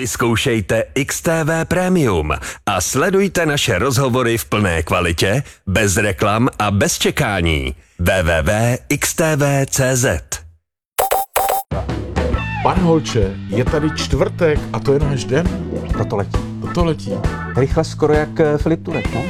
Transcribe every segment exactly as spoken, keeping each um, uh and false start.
Vyzkoušejte X T V Premium a sledujte naše rozhovory v plné kvalitě, bez reklam a bez čekání. w w w tečka x t v tečka c z. Pane Holče, je tady čtvrtek a to je náš den? To letí. To letí. Rychle skoro jak Filip Turek, no?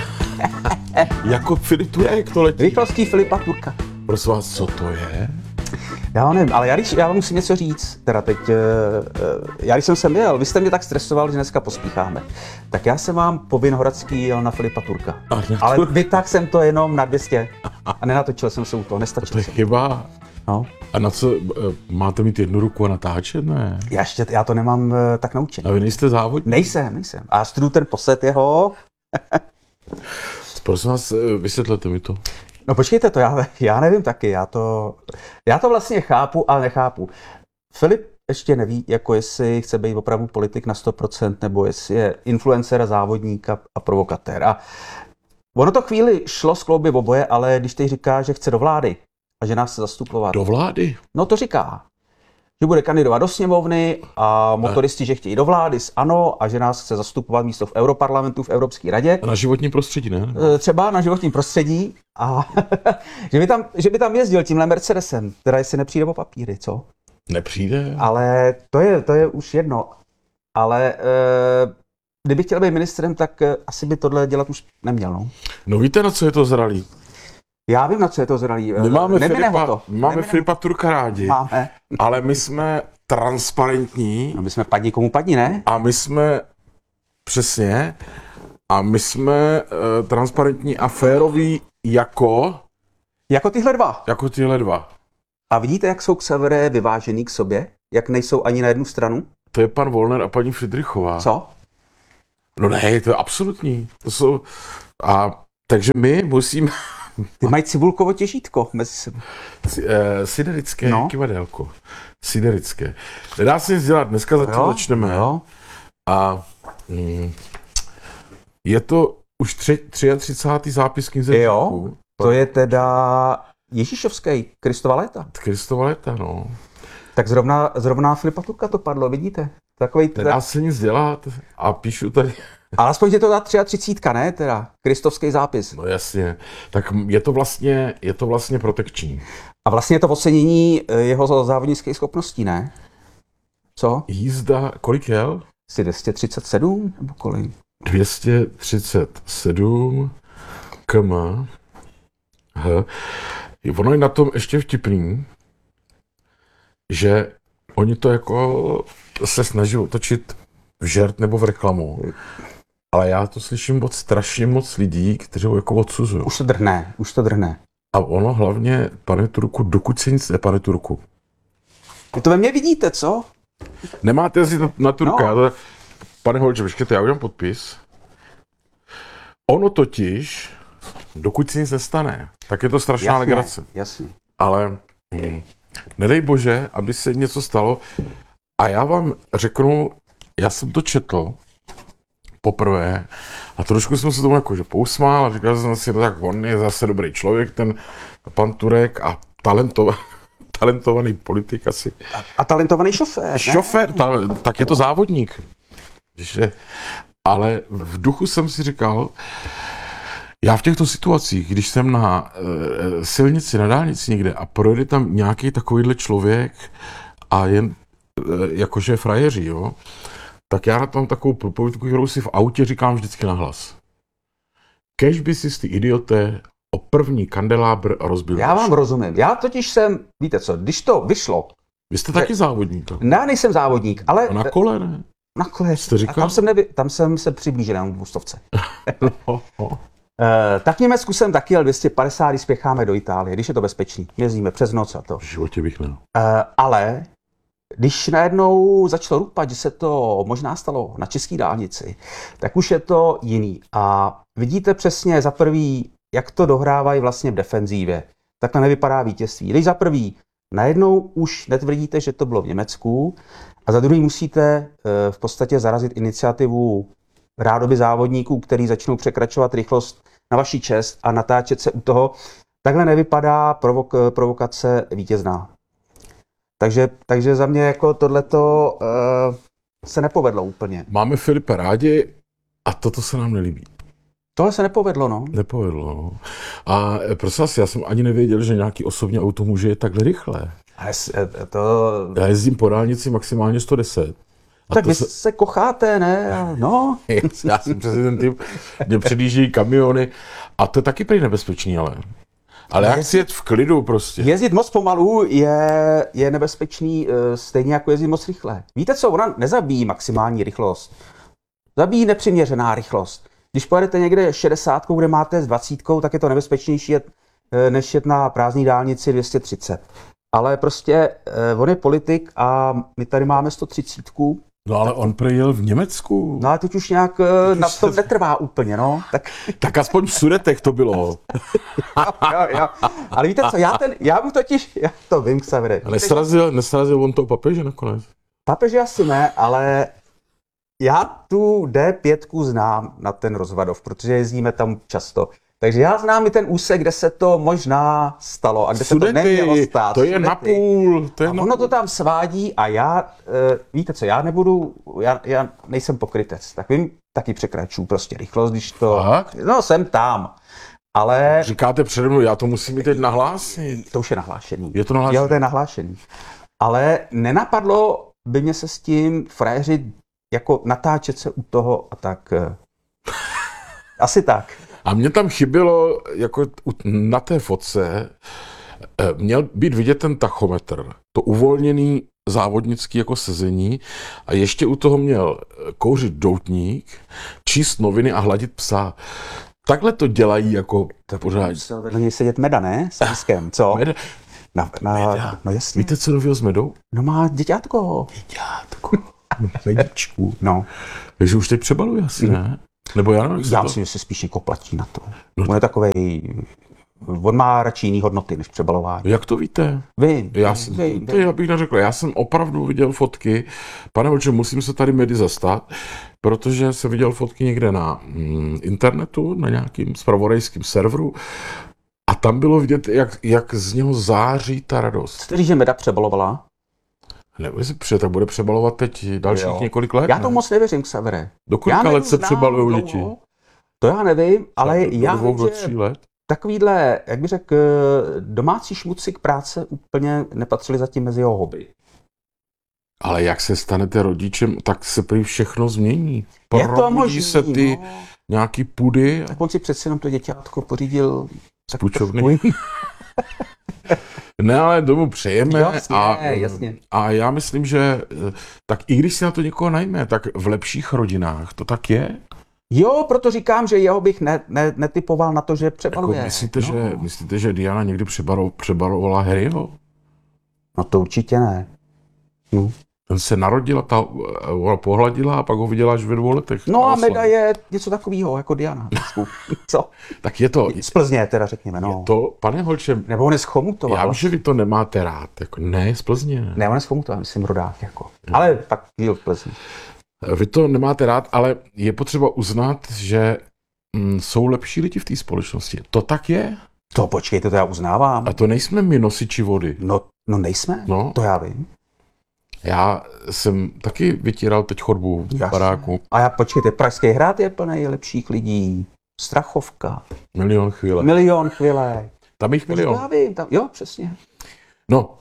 Jako Filip Turek to letí. Rychlostí Filipa Turka. Prosím vás, co to je? Já nevím, ale já, když, já vám musím něco říct, teda teď, já když jsem sem jel, vy jste mě tak stresoval, že dneska pospícháme, tak já jsem vám po Vinohradský jel na Filipa Turka, ale vytáhl jsem to jenom na dvě stě a nenatočil jsem se u toho, nestačil To je jsem. chyba. No. A na co, máte mít jednu ruku a natáčet, ne? Já, ještě, já to nemám tak naučený. A vy nejste závodník? Nejsem, nejsem. A studuju ten posled jeho. Prosím vás, vysvětlete mi to. No počkejte to, já, já nevím taky, já to, já to vlastně chápu, ale nechápu. Filip ještě neví, jako jestli chce být opravdu politik na sto procent, nebo jestli je influencer, závodník a, a provokatér. A ono to chvíli šlo z klouby oboje, ale když teď říká, že chce do vlády a že nás chce zastupovat. Do vlády? No to říká. Že bude kandidovat do sněmovny a motoristi, že chtějí do vlády s ANO a že nás chce zastupovat místo v Europarlamentu, v Evropské radě. Na životním prostředí, ne? Třeba na životním prostředí a že, by tam, že by tam jezdil tímhle Mercedesem, teda jestli nepřijde o papíry, co? Nepřijde. Ale to je, to je už jedno. Ale e, kdyby chtěl být ministrem, tak e, asi by tohle dělat už neměl, no. No víte, na co je to zralý? Já vím, na co je to zralý. My máme Filipa, to. máme Filipa Turka rádi, máme. ale my jsme transparentní. No my jsme padni komu padni, ne? A my jsme, přesně, a my jsme uh, transparentní a féroví jako... Jako tyhle dva. Jako tyhle dva. A vidíte, jak jsou Xaveré vyvážený k sobě? Jak nejsou ani na jednu stranu? To je pan Wollner a paní Friedrichová. Co? No ne, to je absolutní. To jsou... A takže my musíme... Ty mají cibulkovo těžítko mezi sebou. Siderické no. Kivadélko. Siderické. Nedá se nic dělat, dneska za tím začneme. Jo. A mm, je to už tři, třicátý zápis knize. Jo, to je teda Ježíšovský, Kristova léta. Kristova léta, no. Tak zrovna, zrovna Filipa Turka to padlo, vidíte? Takovej Nedá tak... se nic dělat a píšu tady... Ale aspoň je to ta třicátka, ne, teda? Kristovský zápis. No jasně. Tak je to vlastně, je to vlastně protekční. A vlastně je to ocenění jeho závodnických schopností, ne? Co? Jízda, kolik jel? Jsi dvě stě třicet sedm, nebo kolik? dvě stě třicet sedm km. H. Ono je na tom ještě vtipný, že oni to jako se snaží otočit v žert nebo v reklamu. Ale já to slyším od strašně moc lidí, kteří ho jako odsuzují. Už to drhne, už to drhne. A ono hlavně, pane Turku, dokud se nic ne, pane Turku. Vy to ve mně vidíte, co? Nemáte si na, na Turka. No. To, pane Holče, počkejte, já udělám podpis. Ono totiž, dokud se nic nestane, tak je to strašná legrace. Jasně. Ale hm, nedej bože, aby se něco stalo. A já vám řeknu, já jsem to četl poprvé a trošku jsem se tomu jakože pousmál a říkal jsem si, no tak on je zase dobrý člověk, ten pan Turek a talentovaný, talentovaný politik asi. A, a talentovaný šofér, Šofér, ta, tak je to závodník. Že, ale v duchu jsem si říkal, já v těchto situacích, když jsem na e, silnici, na dálnici někde a projde tam nějaký takovýhle člověk a jen e, jakože frajeří, jo, tak já na tom takovou propovědku, kterou si v autě říkám vždycky nahlas. Kež by si ty idioté o první kandelábr rozbil. Já vám rozumím. Já totiž jsem, víte co, když to vyšlo. Vy jste taky závodník. Ne, nejsem závodník, ale... A na kole, ne? Na kole. Jste říkal? A tam jsem, nevy, tam jsem se přiblížil na dvoustovce. no, no. Uh, tak v Německu jsem taky jel dvě stě padesát, když spěcháme do Itálie, když je to bezpečný. Jezdíme přes noc a to. V životě bych ne. Uh, ale když najednou začalo rupat, že se to možná stalo na české dálnici, tak už je to jiný. A vidíte přesně za prvý, jak to dohrávají vlastně v defenzívě. Takhle nevypadá vítězství. Když za prvý najednou už netvrdíte, že to bylo v Německu, a za druhý musíte v podstatě zarazit iniciativu rádoby závodníků, který začnou překračovat rychlost na vaši čest a natáčet se u toho. Takhle nevypadá provok- provokace vítězná. Takže, takže za mě jako tohleto, uh, se nepovedlo úplně. Máme Filipa rádi a toto se nám nelíbí. Tohle se nepovedlo, no. Nepovedlo. No. A prosím vás, já jsem ani nevěděl, že nějaký osobní auto může jet takhle rychle. Ale to... Já jezdím po dálnici maximálně sto deset. A tak to vy se... se kocháte, ne? A no. Já jsem přesně ten typ, mě předjíždějí kamiony a to je taky prý nebezpečný, ale. Ale já chci jet v klidu prostě. Jezdit moc pomalu je, je nebezpečný, stejně jako jezdit moc rychle. Víte co, ona nezabíjí maximální rychlost. Zabíjí nepřiměřená rychlost. Když pojedete někde šedesátkou, kde máte s dvacítkou, tak je to nebezpečnější jet, než jet na prázdné dálnici dvě stě třicet. Ale prostě on je politik a my tady máme sto třicet. No ale on projel v Německu. No a teď už nějak teď na tom se... netrvá úplně, no. Tak, tak aspoň v Sudetech to bylo. jo, jo. Ale víte co, já, ten, já mu totiž, já to vím, Xavere. Nesrazil, nesrazil on toho papeže nakonec? Papeže asi ne, ale já tu D pět znám na ten Rozvadov, protože jezdíme tam často. Takže já znám i ten úsek, kde se to možná stalo a kde Sudety, se to nemělo stát. To je napůl. To je a napůl. ono to tam svádí a já, e, víte co, já nebudu, já, já nejsem pokrytec, tak vím, taky překračuju prostě rychlost, když to, Fakt? no jsem tam, ale... Říkáte přede mnou, já to musím mít teď nahlásit. To už je nahlášený. Je to nahlášený? Jo, to je nahlášený. Ale nenapadlo by mě se s tím frajeři jako natáčet se u toho a tak. Asi tak. A mně tam chybělo, jako na té fotce, měl být vidět ten tachometr, to uvolněný závodnický jako sezení a ještě u toho měl kouřit doutník, číst noviny a hladit psa. Takhle to dělají jako pořád. Musel vedle něj sedět Meda, ne? S Liskem, co? Meda. Na, na, Meda. No jasně. Víte, co nového s Medou? No má děťátko. Děťátko. Medičku. No. Takže už teď přebaluje asi, ne? Nebo já nevím, Já to... myslím, že se spíš někoho platí na to. No On je takovej, on má radši jiný hodnoty než přebalování. Jak to víte? Vím. Já jsem, vím, to já bych neřekl, já jsem opravdu viděl fotky, pane Vlče, musím se tady Medy zastat, protože jsem viděl fotky někde na mm, internetu, na nějakým zpravodajským serveru a tam bylo vidět, jak, jak z něho září ta radost. Chcete říct, že Meda přebalovala? Nebo si přijde, tak bude přebalovat teď dalších Jo. několik let, Já to ne? moc nevěřím, Xavere. Do kolika let se přebalují děti? To já nevím, ale do já dvou, vím, do že tří let? takovýhle, jak bych řekl, domácí šmuci k práce úplně nepatřili zatím mezi jeho hobby. Ale jak se stanete rodičem, tak se prý všechno změní. Je to Probudí možný, se ty no. nějaký pudy. Tak on si přeci jenom to děťátko pořídil tak Půjčovny. trošku- Ne, ale domů přejeme Jasně, a, jasně. a já myslím, že tak i když si na to někoho najme, tak v lepších rodinách to tak je. Jo, proto říkám, že jeho bych ne, ne, netypoval na to, že Jako přebaluje. myslíte, no. že, myslíte, že Diana někdy přebaro, přebarovala Harryho? No to určitě ne. No, Ten se narodila, ta ona pohladila a pak ho viděla až ve dvou letech. no a Na oslavě. Meda je něco takového, jako Diana. Co? Tak je to, Z Plzně teda řekněme, no. je to, pane Holče, Nebo on je z Chomutova. já vím, že vy to nemáte rád. Jako, ne, z Plzně. Ne. Ne, on je z Chomutova, myslím rodák jako. Ale pak díl v Plzni. Vy to nemáte rád, ale je potřeba uznat, že mm, jsou lepší lidi v té společnosti. To tak je. To počkejte, to já uznávám. A to nejsme my nosiči vody. No, no nejsme, No. to já vím. Já jsem taky vytíral teď chodbu v Jasně. baráku. A já počkejte, Pražský hrad je plný lepších lidí. Strachovka. Milion chvíle. Milion chvíle. Tam jich Já milion. vím, tam, jo, přesně. No,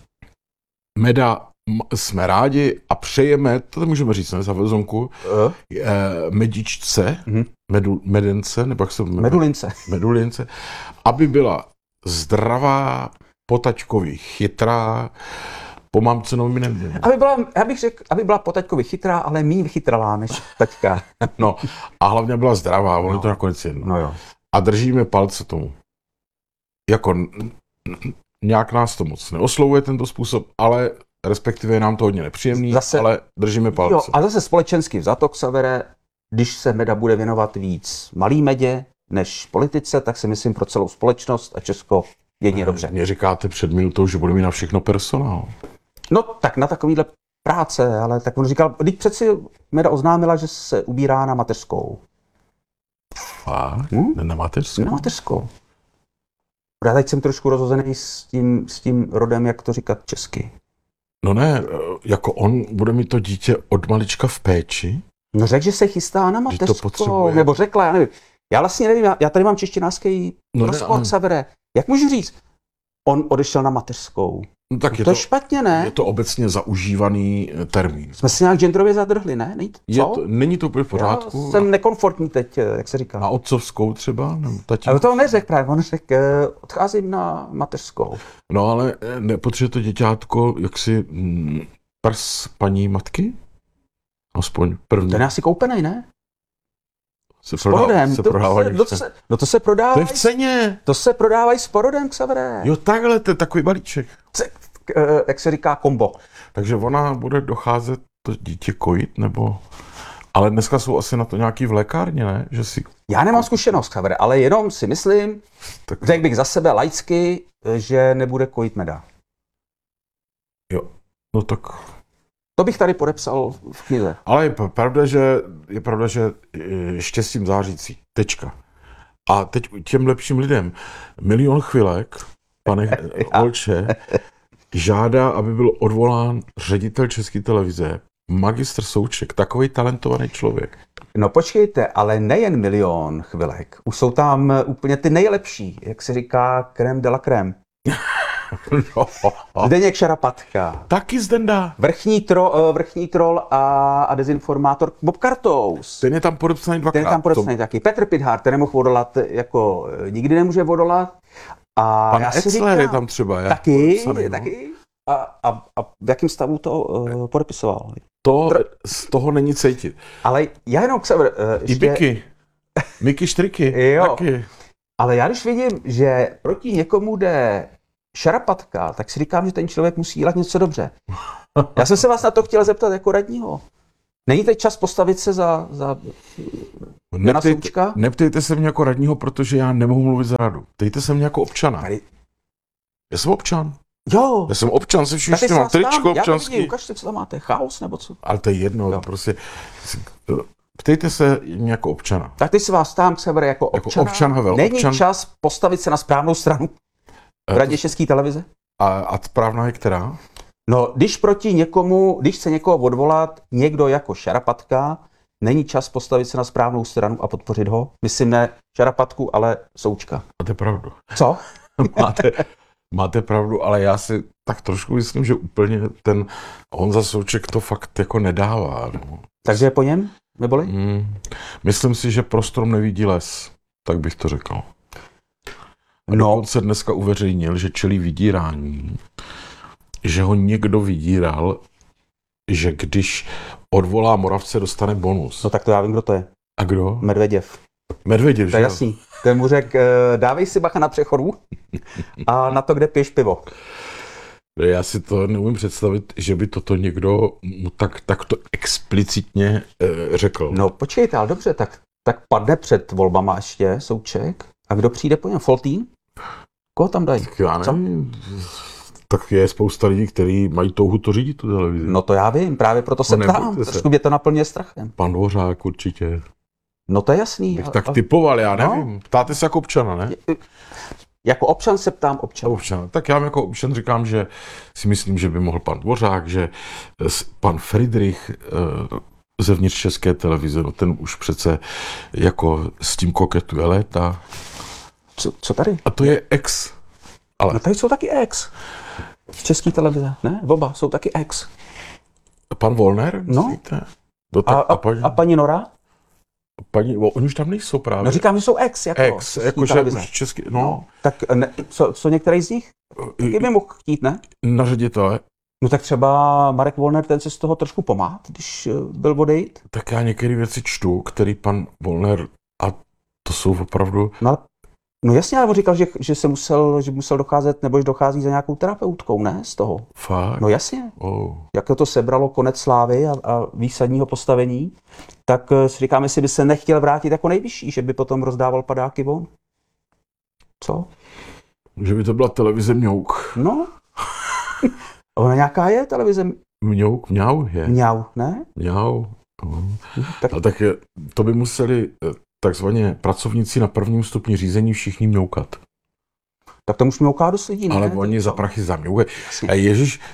Meda m- jsme rádi a přejeme, to můžeme říct, ne, za vezonku, Uh, eh, medičce, Mhm. medu, medence, nebo jak se jmenuje? Medulince. Medulince, aby byla zdravá, potačkový, chytrá, po mamce nominem. Aby byla, já bych řekl, aby byla po taťkovi chytrá, ale méně vychytralá než taťka. No, a hlavně byla zdravá, ono je to nakonec jedno. No jo. A držíme palce tomu. Jako n- n- nějak nás to moc neoslovuje tento způsob, ale respektive je nám to hodně nepříjemný, Zase- ale držíme palce. Jo, a zase společensky vzato, Xavere, když se Meda bude věnovat víc malý medě než politice, tak si myslím pro celou společnost a Česko jedině dobře. Mě říkáte před minutou, že bude mít na všechno personál. No tak na takovýhle práce, ale tak on říkal, teď přeci Meda oznámila, že se ubírá na mateřskou. Fakt? Hm? Ne na mateřskou? Na mateřskou. Já teď jsem trošku rozhozený s tím, s tím rodem, jak to říkat česky. No ne, jako on bude mít to dítě od malička v péči. No řekl, že se chystá na Že to mateřskou, potřebuje. nebo řekla, já nevím. Já vlastně nevím, já, já tady mám češtinářský No ne, rozpor, ale- Xavere. Jak můžu říct? On odešel na mateřskou. No tak To je je to, špatně, ne? je to obecně zaužívaný eh, termín. Jsme se nějak genderově zadrhli, ne? Není to, Je co? to, není to úplně v pořádku. Já jsem nekomfortní teď, jak se říká. Na otcovskou třeba? Nebo tatínku? Ale to on neřekl právě, on řekl, eh, odcházím na mateřskou. No ale eh, nepotřebuje to děťátko jaksi mm, prs paní matky? Aspoň první. Ten je asi koupený, ne? se S porodem. se to, prodávají. se, to, se, no to se To prodávají. je v ceně. To se prodávají s porodem, Xavere. Jo, takhle, to je takový balíček. Se, eh, jak se říká, kombo. Takže ona bude docházet to dítě kojit, nebo... Ale dneska jsou asi na to nějaký v lékárně, ne? Že si... Já nemám zkušenost, Xavere, ale jenom si myslím, Tak... řekl bych za sebe laicky, že nebude kojit meda. Jo, no tak... To bych tady podepsal v knize. Ale je pravda, že, je pravda, že eh, štěstím zářící. Tečka. A teď těm lepším lidem. Milion chvilek, pane Olče, žádá, aby byl odvolán ředitel České televize, magistr Souček, takový talentovaný člověk. No počkejte, ale nejen milion chvilek. Už jsou tam úplně ty nejlepší, jak se říká, crème de la crème. No, Zdeněk Šarapatka, taky Zdenda. vrchní, tro, vrchní troll a, a dezinformátor Bob Kartous. Ten je tam podepsaný dvakrát. Ten je tam podepsaný taky. Petr Pithart, ten nemohl odolat, jako nikdy nemůže odolat. A Pan já si Etzler říkám, je tam třeba. je taky, podepsaný, no. taky. A, a, a v jakém stavu to uh, podepisoval? To z toho není cítit. Ale já jenom k sebe, uh, I Biky. Miky Štriky. Jo. Taky. Ale já když vidím, že proti někomu jde Šarapatka, tak si říkám, že ten člověk musí dělat něco dobře. Já jsem se vás na to chtěl zeptat jako radního. Není teď čas postavit se za, za Jana Neptejte, Součka? neptejte se mě jako radního, protože já nemohu mluvit za radu. Ptejte se mě jako občana. Tady. Já jsem občan. Jo, Já jsem občan se vším, tady se mám vás ptám. tričko Já to občanský. vidím, ukažte, co tam máte. Chaos nebo co? Ale to je jedno, Jo. prostě. Ptejte se mě jako občana. Tak teď se vás ptám, Xavere, jako Jako občana. občan, Havel, Není občan. čas postavit se na správnou stranu v Radě České televize? A, a správná je která? No, když proti někomu, když chce někoho odvolat, někdo jako Šarapatka, není čas postavit se na správnou stranu a podpořit ho? Myslím ne Šarapatku, ale Součka. Máte pravdu. Co? máte, máte pravdu, ale já si tak trošku myslím, že úplně ten Honza Souček to fakt jako nedává. No. Takže je po něm? Neboli? Mm, myslím si, že pro strom nevidí les, tak bych to řekl. A No. dokonce dneska uveřejnil, že čelí vydírání, že ho někdo vydíral, že když odvolá Moravce, dostane bonus. No tak to já vím, kdo to je. A kdo? Medveděv. Medvěděv, To že je jo? jasný. Ten mu řekl, eh, dávej si bacha na přechodu a na to, kde piješ pivo. Já si to neumím představit, že by toto někdo mu tak, takto explicitně e, řekl. No počkejte, ale dobře, tak, tak padne před volbama ještě Souček. A kdo přijde po něm? Foltín? Koho tam dají? Tak já nevím. Tak je spousta lidí, kteří mají touhu to řídit, tu televizi. No to já vím, právě proto se No, ptám. nebojte se. Trošku mě to naplňuje strachem. Pan Dvořák určitě. No to je jasný. Bych A- tak a- typoval, já No. nevím. Ptáte se jako občana, ne? Jako občan se ptám občan. Občana. Tak já jako občan říkám, že si myslím, že by mohl pan Dvořák, že s- pan Friedrich eh, zevnitř České televize, no ten už přece jako s tím koketuje léta. Co, co tady? A to je ex. Ale No tady jsou taky ex. Z České televize, ne? Oba jsou taky ex. pan Volner, No. myslíte? No, A, tak, a, a, paní, a paní Nora? paní, o, oni už tam nejsou právě. No říkám, že jsou ex. Jako ex, z České jakože televize. už český, No. no, Tak ne, co, co některý z nich? Taky by mohl chtít, ne? na ředitele. No tak třeba Marek Volner, ten se z toho trošku pomát, když eh, byl odejít. Tak já některé věci čtu, který pan Volner, a to jsou opravdu, No, ale- no jasně, ale on říkal, že, že se musel, že musel docházet, nebo že dochází za nějakou terapeutkou, ne? Z toho. fakt, No jasně. oh. Jak to sebralo konec slávy a, a výsadního postavení, tak eh, si říkám, jestli by se nechtěl vrátit jako nejvyšší, že by potom rozdával padáky von. Co? že by to byla televize Mňouk. No. Ona nějaká je televize Mňouk, Mňau je. Mňau, ne? Mňau. No. Tak, A tak je, to by museli eh, takzvaně pracovníci na prvním stupni řízení všichni mňoukat. tak to už mňouká dost lidí, ne? Ale To- oni to- za prachy zamňoukají. Jasně. A Ježíš,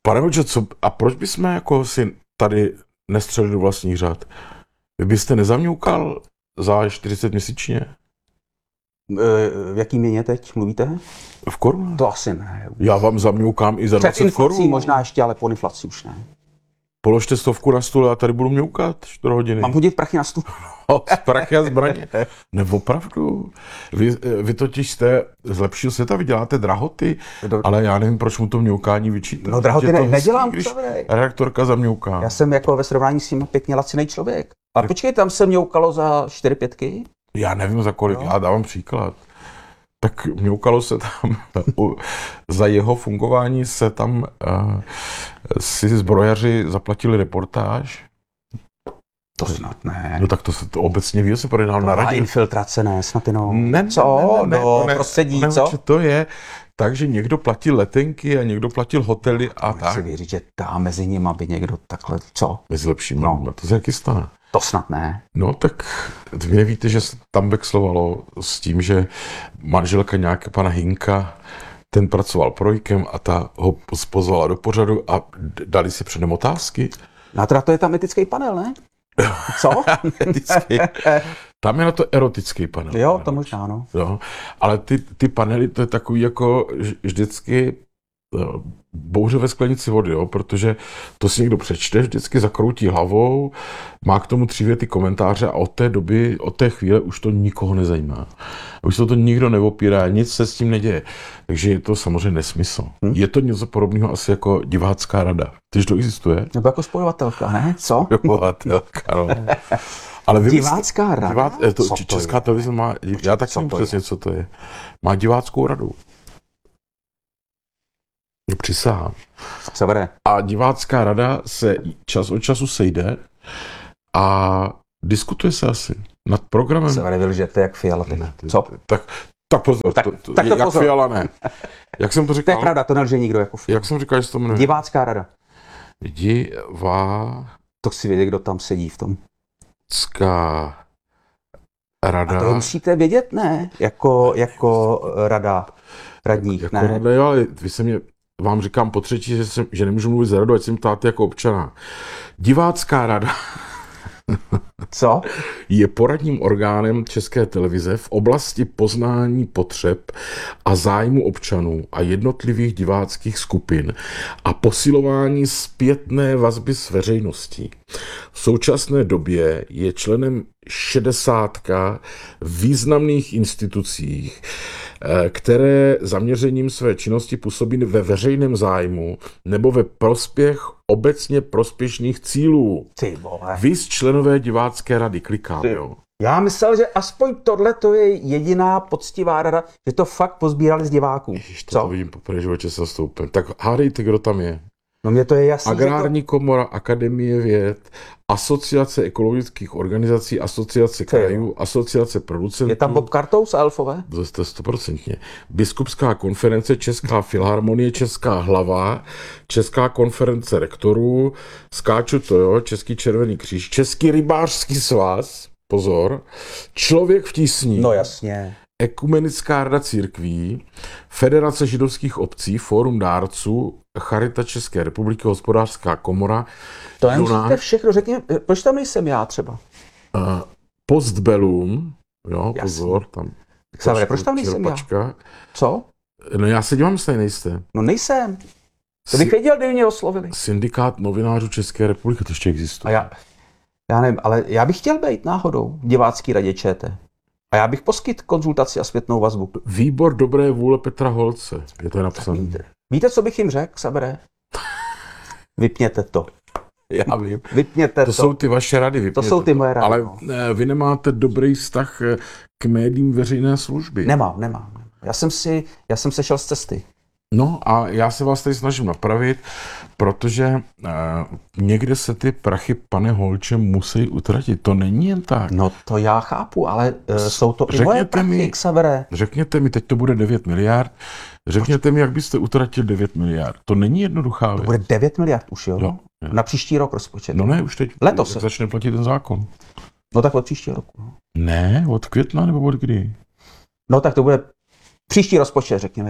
Pane Vlče, co, a proč bychom jako si tady nestřelili do vlastních řad? Vy byste nezamňoukal za čtyřicet měsíčně? E, v jaký měně teď mluvíte? V korunách? To asi ne. Já vám zamňoukám i za Před dvacet inflací korun. možná ještě, ale po inflaci už ne. Položte stovku na stůl a tady budu mňoukat čtyři hodiny. Mám hodit prachy na stůl? Prachy a zbraně. Ne, opravdu. Vy, vy totiž jste z lepšího světa, vy děláte drahoty, Do... ale já nevím, proč mu to mňoukání vyčítat. No drahoty Je to ne, hezký, nedělám, když co vy? redaktorka zamňouká. Já jsem jako ve srovnání s tím pěkně lacinej člověk. A počkej, tam se mňoukalo za čtyři pětky? Já nevím za kolik, No. já dávám příklad. Tak mňoukalo se tam, u, za jeho fungování se tam uh, si zbrojaři zaplatili reportáž. To snad ne. No tak to se to obecně ví, se projednal na A radě. infiltrace ne, snad jenom. Ne, ne, Co? ne, ne, ne, Do ne, prostředí, ne, co? ne, to je tak, že někdo platil letenky a někdo platil hotely a Můžu si tak. věřit, že dá mezi nimi, aby někdo takhle, co? Mezi lepšími, No. no. To se jaký stane. To snad ne. No tak vy nevíte, že se tam vexlovalo s tím, že manželka nějaké pana Hinka, ten pracoval projkem a ta ho pozvala do pořadu a dali si předem otázky. No a teda to je tam etický panel, ne? Co? Etický. Tam je na to erotický panel. Jo, to možná, no. Jo. Ale ty, ty panely, to je takový jako vždycky bouře ve sklenici vody, jo, protože to si někdo přečte, vždycky zakroutí hlavou, má k tomu tři věty komentáře a od té doby, od té chvíle už to nikoho nezajímá. Už se to nikdo neopírá, nic se s tím neděje. Takže je to samozřejmě nesmysl. Hmm. Je to něco podobného asi jako divácká rada. Tyž to existuje? Nebo jako spojovatelka, ne? Co? Spojovatelka, no. Ale vy Divácká myslí, rada? Divác, eh, to, Co či- to Česká je? televize má, já taky co nevím to je? přesně, co to je. Má diváckou radu. Přisahám. Severe. A divácká rada se čas od času sejde a diskutuje se asi nad programem. Severe, vy lžete jak Fiala. Co? Tak, tak pozor, Tak- to, to, tak to jak pozor. Fiala ne. Jak jsem to To je říkal? pravda, to nelže nikdo jako Fiala. Jak jsem říkal, že se to jmenuje? Divácká rada. Divácká To si vědět, kdo tam sedí v tom. rada. A to musíte vědět, ne? Jako, jako rada radních, Jako ne? rada, jo, ale vy se mě, vám říkám po třetí, že, jsem, že nemůžu mluvit za radu, ať jsem ptát jako občana. Divácká rada Co? je poradním orgánem České televize v oblasti poznání potřeb a zájmu občanů a jednotlivých diváckých skupin a posilování zpětné vazby s veřejností. V současné době je členem šedesátka významných institucích, které zaměřením své činnosti působí ve veřejném zájmu nebo ve prospěch obecně prospěšných cílů. Ty vole. Vys členové divácké rady, klikám, jo. Já myslel, že aspoň tohle to je jediná poctivá rada, že to fakt pozbírali z diváků. Ježiš, to, to Co? vidím poprvé životě se stoupem. Tak hádejte, kdo tam je. No mně to je jasný, Agrární komora, Akademie věd, Asociace ekologických organizací, Asociace krajů, Asociace že to... producentů. Je tam Bob Kartous a Elfové? To jste stoprocentně. Biskupská konference, Česká filharmonie, Česká hlava, Česká konference rektorů, skáču to, jo, Český červený kříž, Český rybářský svaz, pozor, Člověk v tísni, No jasně. Ekumenická rada církví, Federace židovských obcí, Fórum dárců, Charita České republiky, Hospodářská komora, To nemusíte Jonáš, všechno, řekni, proč tam nejsem já třeba? uh, Postbellum, jo, Jasný. pozor, tam. Savre, proč tam nejsem já? čerpačka. Co? No já se dívám, jestli nejste. No nejsem. To bych věděl, kdyby mě oslovili. Syndikát novinářů České republiky, to ještě A existuje. já, já nevím, ale já bych chtěl být náhodou v divácký radě ČT. A já bych poskyt konzultaci a zpětnou vazbu. Výbor dobré vůle Petra Holce, je to napsané. Víte, víte, co bych jim řekl, Savre? Vypněte to. Já vím. Vypněte To to. jsou ty vaše rady. To vypněte jsou ty moje rady. Ale no. eh, vy nemáte dobrý vztah eh, k médiím veřejné služby. Nemám, nemám. Já jsem si, já jsem sešel z cesty. No a já se vás tady snažím napravit, protože eh, někde se ty prachy, pane Holče, musí utratit. To není jen tak. No to já chápu, ale uh, jsou to i Řekněte moje prachy, mi- Xavere. Řekněte mi, teď to bude devět miliard, řekněte mi, jak byste utratil devět miliard. To není jednoduchá To věc. bude devět miliard už, jo? Jo, jo. Na příští rok rozpočet. No ne, už teď, Letos. jak začne platit ten zákon. No tak od příštího roku. no. Ne, od května nebo od kdy? No tak to bude příští rozpočet, řekněme teda.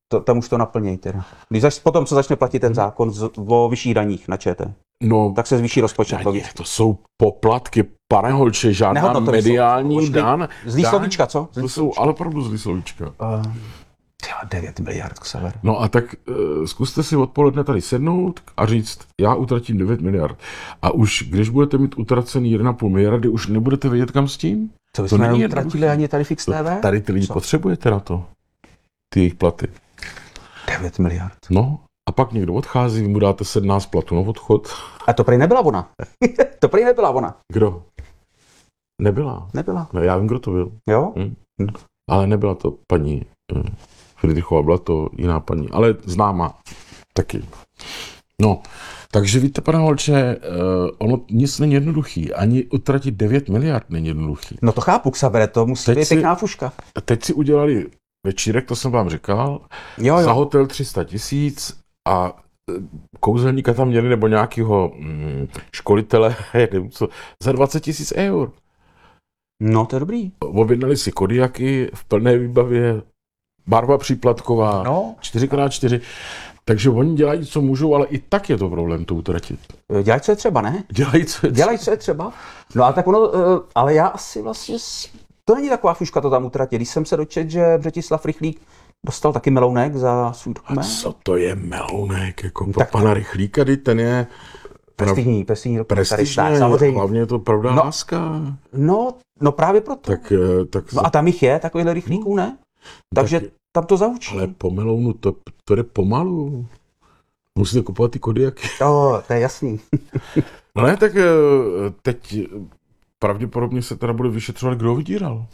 to, tam už to naplněj teda. Když zač, potom, co začne platit ten zákon z, o vyšších daních na ČT, No, tak se zvýší rozpočet. daně, to jsou poplatky, pane Holče, žádná Nehodnotový mediální slovíčka. dan. Zlý dan- slovíčka, co? To jsou ale opravdu zlý slovíčka. Uh, devět miliard, Xaver. No a tak uh, zkuste si odpoledne tady sednout a říct, já utratím devět miliard. A už když budete mít utracený jedna celá pět miliardy, už nebudete vědět, kam s tím? Co bychom není neutratili jednoduché. ani tady Fix T V? Tady ty lidi Co? potřebujete na to. Ty jejich platy. devět miliard. No, a pak někdo odchází, vy mu dáte sedmnáct platů na odchod. A to prý nebyla ona. to prý nebyla ona. Kdo? Nebyla. Nebyla. No, já vím, kdo to byl. Jo? Hm. Ale nebyla to paní hm, Friedrichová, byla to jiná paní, ale známá taky. No, takže víte, pane Holče, uh, ono nic není jednoduchý. Ani utratit devět miliard není jednoduchý. No to chápu, Xavere, to musí Teď být si- pěkná fuška. A teď si udělali večírek, to jsem vám říkal, Jo, za jo. hotel tři sta tisíc a eh, kouzelníka tam měli, nebo nějakého mm, školitele, nevím co, za dvacet tisíc eur. No to je dobrý. Objednali si kodiaky v plné výbavě, barva příplatková, No, čtyři krát čtyři. Takže oni dělají, co můžou, ale i tak je to problém to utratit. dělaj, co je třeba, ne? Dělají, co je Dělaj, co je třeba. No ale tak ono, eh, ale já asi vlastně, s- to není taková fuška to tam utratit. Když jsem se dočetl, že Břetislav Rychlík dostal taky melounek za svůj dokument. Co to je melounek, jako pro Tak- pana Rychlíka, kdy ten je Prestižní, prestižní dokumentarista, prestižně, samozřejmě. hlavně je to pravda No. láska. No, no právě proto. Tak, eh, tak, No a tam jich je, takovýhle rychlíků, ne? Takže tak- tam to zaučí. ale po melounu to, to jde pomalu. Musíte kupovat ty kodiaky. To, to je jasný. No ne, tak eh, teď eh, pravděpodobně se teda bude vyšetřovat, kdo ho vydíral.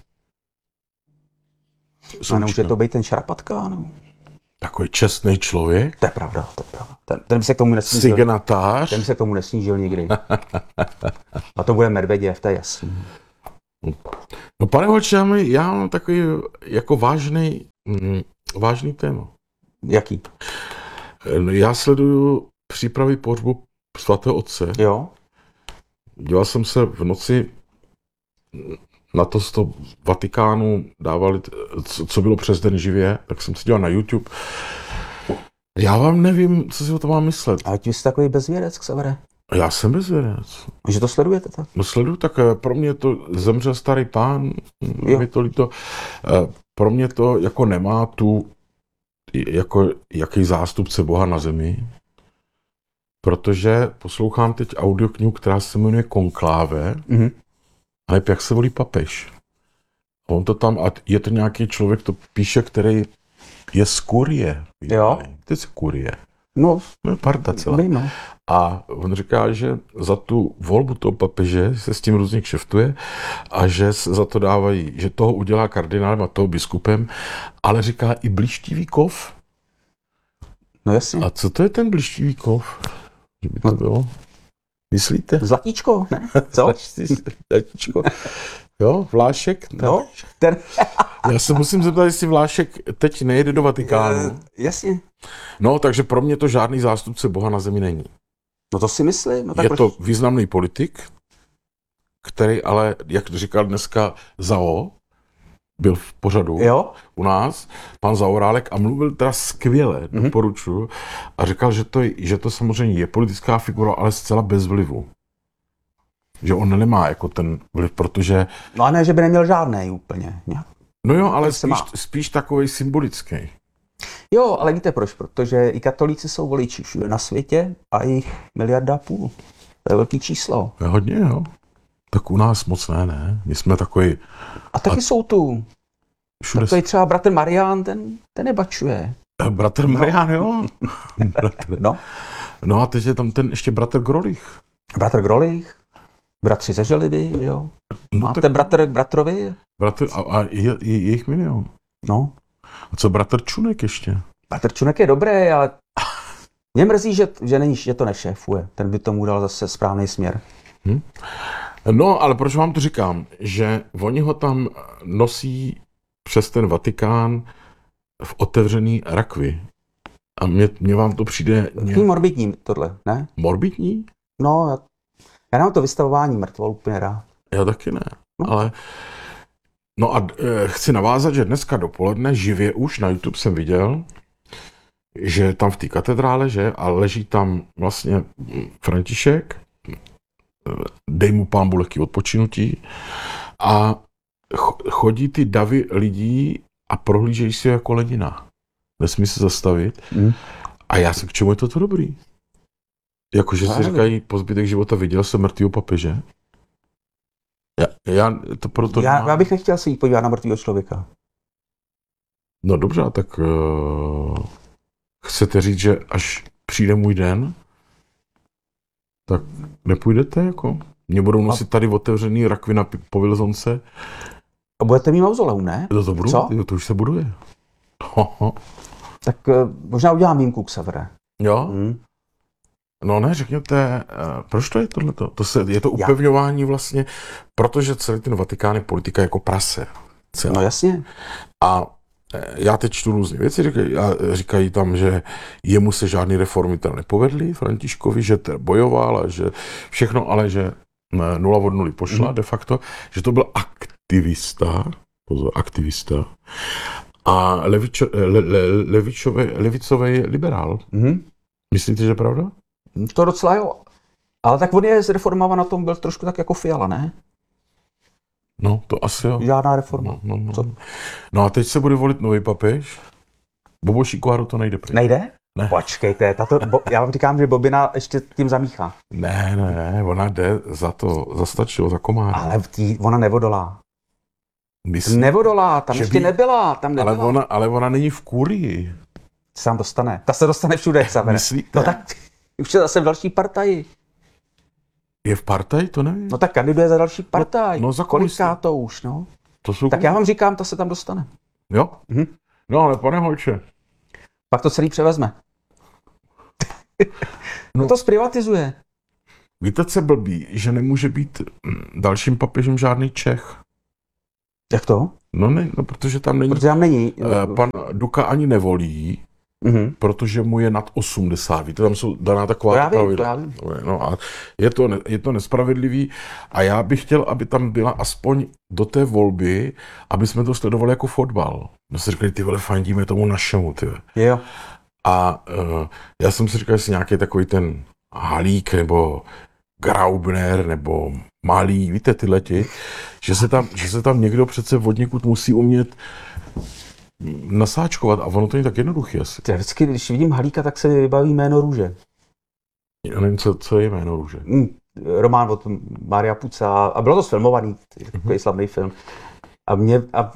A nemůže to být ten Šarapatka, no. Takový čestný člověk, To je pravda, to je pravda. Ten, ten by se k tomu nesnížil. signatář. Ten by se k tomu nesnížil nikdy. A to bude Medveděv, to je jasný. No pane Holče, já, mám- já mám takový jako vážný, mm, vážný téma. Jaký? Eh, Já sleduju přípravy pohřbu svatého otce. Jo? Díval jsem se v noci na to z toho Vatikánu, dávali, t- co, co bylo přes den živě, tak jsem si dělal na YouTube. Já vám nevím, co si o tom mám myslet. Ale ty jsi takový bezvědec, Xavere. Já jsem bezvědec. Že to sledujete tak? No sleduju, tak eh, pro mě to zemřel starý pán, Jo. mi to líto. Eh, Pro mě to jako nemá tu, jako jaký zástupce Boha na zemi, protože poslouchám teď audioknihu, která se jmenuje Konkláve, Mhm. a ne, jak se volí papež. A on to tam, a je to nějaký člověk, to píše, který je z kurie. Jo. Ty jsi kurie. No, No, parta celá. vím, no. A on říká, že za tu volbu toho papeže se s tím různě kšeftuje a že se za to dávají, že toho udělá kardinálem a toho biskupem, ale říká i blištivý kov. No jasně. A co to je ten blištivý kov? Že by to bylo? Myslíte? Zlatíčko, ne? Co? Zlatíčko. Jo, Vlášek? No, ten... Já se musím zeptat, jestli Vlášek teď nejede do Vatikánu. Eh, Jasně. No, takže pro mě to žádný zástupce Boha na zemi není. No to si myslím. No tak Je proč- to významný politik, který ale, jak říkal dneska Zao, byl v pořadu Jo? u nás, pan Zaorálek, a mluvil teda skvěle, Mhm. doporučuji, a říkal, že to, že to samozřejmě je politická figura, ale zcela bez vlivu. Že on nemá jako ten vliv, protože, No a ne, že by neměl žádnej úplně. Nějak. no jo, ale To se spíš, má. spíš takovej symbolický. Jo, ale víte proč? Protože i katolíci jsou voliči všude na světě a jich miliarda a půl. To je velký číslo. Je hodně, jo. Tak u nás moc ne, ne. My jsme takový A taky a... jsou tu. všude. Takový třeba bratr Marián, ten, ten nebačuje. Bratr Marián, jo. Bratr. No. No a teď je tam ten ještě bratr Grolich. Bratr Grolich, bratři ze Želivy, jo. No, Máte tak bratr k bratrovi? bratr, a, a je, je, je jich milion. No. A co bratr Čunek ještě? Bratr Čunek je dobrý, ale mě mrzí, že, že, není, že to nešéfuje. Ten by tomu dal zase správný směr. Hm? No, ale proč vám to říkám? Že oni ho tam nosí přes ten Vatikán v otevřený rakvi. A mě, mě vám to přijde Takový nějak morbidní tohle, ne? morbidní? No, já, já mám to vystavování mrtvol úplně rád. Já taky ne. No. Ale no a e, chci navázat, že dneska dopoledne živě už na YouTube jsem viděl že tam v té katedrále, že, a leží tam vlastně František, dej mu pán Bůh lehký odpočinutí, a chodí ty davy lidí a prohlížejí si jako Lenina. Nesmí se zastavit. Mm. A já jsem, k čemu je toto dobrý? Jakože si říkají, po zbytek života viděl jsem mrtvýho papeže. Já, já, to proto já, já bych nechtěl se jít podívat na mrtvýho člověka. No dobře, tak uh, chcete říct, že až přijde můj den, tak nepůjdete jako? Mě budou nosit tady otevřený rakvy na povilzonce. A budete mít mauzoleum, ne? To, to budu, Co? Jo, to už se buduje. Ho, ho. Tak uh, možná udělám výjimku k Severe. Jo? Hmm. No ne, řekněte, uh, proč to je tohleto? To se, je to upevňování vlastně, protože celý ten Vatikán je politika jako prase. Celá. No jasně. A já teď čtu různé věci, říkají, říkají tam, že jemu se žádný reformy tam nepovedly, Františkovi, že to bojoval a že všechno, ale že nula od nuly pošla mm. de facto, že to byl aktivista, pozor, aktivista a levičo, le, le, levičové, levicový liberál. Mm. Myslíte, že je pravda? To docela jo. Ale tak on je z reformava na tom byl trošku tak jako Fiala, ne? No, to asi jo. Žádná reforma. No, no, no. Co? No a teď se bude volit nový papež. Boboší Koáru to nejde pryč. Nejde? Ne. Počkejte, tato, bo, já vám říkám, že Bobina ještě tím zamíchá. Ne, ne, ne, ona jde za to, za Stačilo, za Komára. Ale tý, ona nevodolá. Myslím, nevodolá, tam ještě by... nebyla, tam nebyla. Ale ona, ale ona není v kurii. Se tam dostane. Ta se dostane všude, Xaver. Myslíte? No tak už je zase v další partaji. Je v partaji? To nevím. No tak kandiduje za další partaj. No, no za koliká to už, no. To jsou tak já vám říkám, ta se tam dostane. Jo? Mhm. No ale pane Holče. Pak to celý převezme. no to zprivatizuje. Víte, co blbý, že nemůže být dalším papežem žádný Čech. Jak to? No ne, no protože tam není. Protože tam není. Pan Duka ani nevolí, mm-hmm. protože mu je nad osmdesát. Víte, tam jsou daná taková pravidla. No a je to, je to nespravedlivý a já bych chtěl, aby tam byla aspoň do té volby, aby jsme to sledovali jako fotbal. My si říkali, ty vole, fandíme tomu našemu, ty. Jo. A uh, já jsem si říkal, jestli nějaký takový ten Halík nebo Graubner nebo Malý, víte, tyhleti, že se tam, že se tam někdo přece vodníkud musí umět nasáčkovat a ono to není tak jednoduché asi. Já vždycky, když vidím Halíka, tak se vybaví Jméno růže. Já nevím, co, co je Jméno růže. Mm, román od Mária Puca a bylo to sfilmovaný, takový mm-hmm. slavný film. A mě, a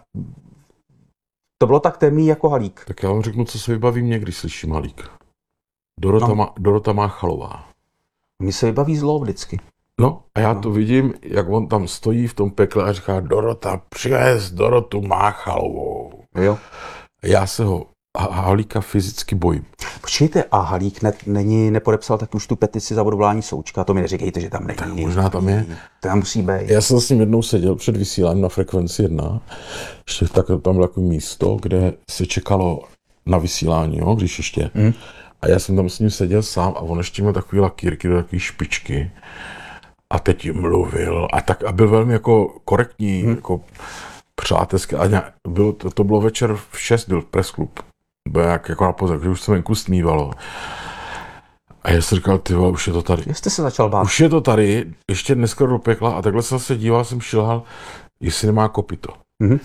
to bylo tak temný jako Halík. Tak já vám řeknu, co se vybaví mě, když slyším Halík. Dorota, no. má, Dorota Máchalová. Mně se vybaví zlo vždycky. No a já no. to vidím, jak on tam stojí v tom pekle a říká, Dorota, přivez Dorotu Máchalovou. Jo. Já se ho Halíka fyzicky bojím. Počkejte, a Halík ne, není, nepodepsal tak už tu petici za odvolání Součka, to mi neříkejte, že tam není. Tak možná tam je. Tam musí být. Já jsem s ním jednou seděl před vysíláním na Frekvenci jedna, ještě tak, tam bylo takové místo, kde se čekalo na vysílání, jo, když ještě. Mm. A já jsem tam s ním seděl sám a on ještě měl takový lakýrky do takové špičky. A teď jim mluvil a tak a byl velmi jako korektní, hmm. jako přátelský. A nějak, bylo, to, to bylo večer v šest, byl pressklub. Byl jak, jako na pozor, když už se venku stmívalo. A já jsem říkal, ty vole, už je to tady. Jste se začal bát. Už je to tady, ještě dneska do pekla a takhle jsem se díval, jsem šilhal, jestli nemá kopyto. Hmm.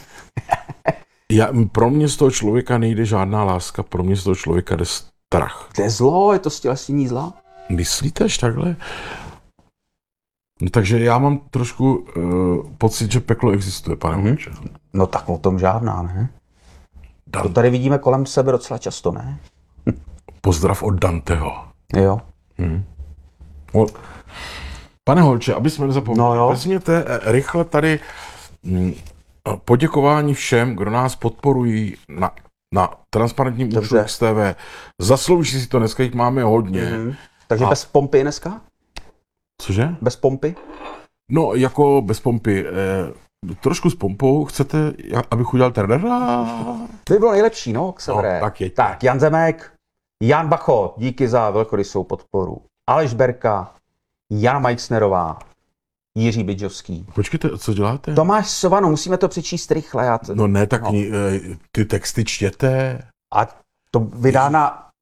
Já, pro mě z toho člověka nejde žádná láska, pro mě z toho člověka jde strach. To je zlo, je to stělesnění zla? Myslíte až takhle? No, takže já mám trošku uh, pocit, že peklo existuje, pane mm-hmm. Holče. No tak o tom žádná, ne? Dan... To tady vidíme kolem sebe docela často, ne? Pozdrav od Danteho. Jo. Hmm. O, pane Holče, aby jsme nezapomněli, no vezměte rychle tady hm, poděkování všem, kdo nás podporují na, na transparentním účtu X T V. Zaslouží si to, dneska jich máme hodně. Mm-hmm. Takže a... bez pompy dneska? Cože? Bez pompy? No, jako bez pompy. Eh, trošku s pompou. Chcete, abych udělal terdera? To by bylo nejlepší, no, Xavere. No, tak, je. Tak, Jan Zemek, Jan Bacho, díky za velkorysou podporu. Aleš Berka, Jana Majksnerová, Jiří Bydžovský. Počkejte, co děláte? Tomáš Sovano, musíme to přečíst rychle. Já to... No ne, tak no. Ty texty čtěte. A to vydá na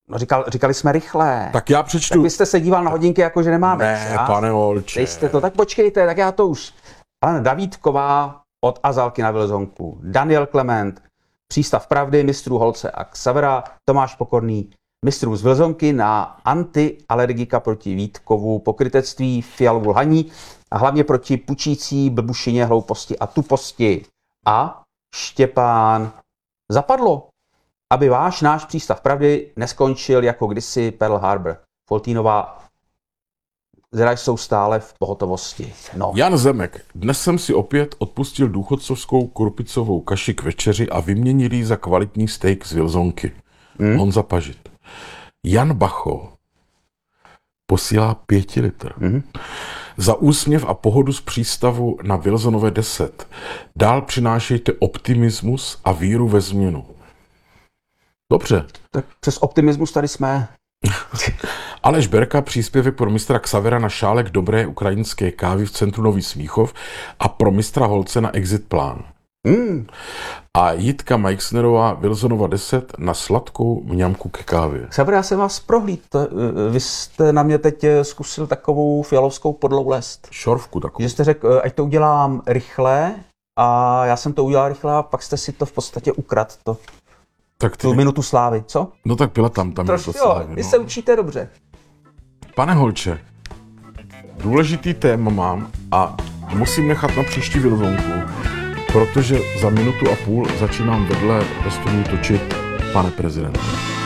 No říkal, říkali jsme rychle. Tak já Tak přečtu... vy jste se díval na hodinky, jako že nemáme. Ne, čas. pane Holče. Teď jste to, tak počkejte, tak já to už. Alena Davídková od Azalky na Vilzonku, Daniel Klement, Přístav pravdy, mistrů Holce a Xavera, Tomáš Pokorný, mistrů z Vilzonky na antialergika proti Vítkovu, pokrytectví, Fialovu lhaní a hlavně proti pučící blbušině, hlouposti a tuposti. A Štěpán, zapadlo, aby váš náš Přístav pravdy neskončil jako kdysi Pearl Harbor. Foltínová zda jsou stále v pohotovosti. No. Jan Zemek. Dnes jsem si opět odpustil důchodcovskou krupicovou kaši k večeři a vyměnil ji za kvalitní steak z Vilzonky. Hmm. Honza Pažit. Jan Bacho posílá pěti litr. Hmm. Za úsměv a pohodu z přístavu na Vilzonové deset. Dál přinášejte optimismus a víru ve změnu. Dobře. Tak přes optimismus tady jsme. Aleš Berka, příspěvek pro mistra Xavera na šálek dobré ukrajinské kávy v centru Nový Smíchov a pro mistra Holce na exit plán. Mm. A Jitka Majksnerová, Vilzonova deset na sladkou mňamku ke kávě. Xaver, já jsem vás prohlíd. Vy jste na mě teď zkusil takovou fialovskou podlou lest. Šorvku takovou. Že jste řekl, ať to udělám rychle a já jsem to udělal rychle a pak jste si to v podstatě ukradl. To. Tak ty... Tu minutu slávy, co? No tak byla tam, tam Trošku to jo, slávy, vy no. se učíte dobře. Pane Holče, důležitý téma mám a musím nechat na příští Vilzonku, protože za minutu a půl začínám vedle ve studiu točit Pane prezidente.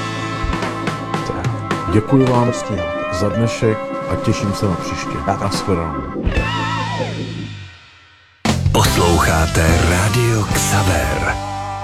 Děkuji vám za dnešek a těším se na příště. Nashledanou. Posloucháte Rádio Xaver.